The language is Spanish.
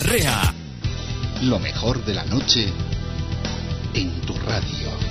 REA. Lo mejor de la noche en tu radio.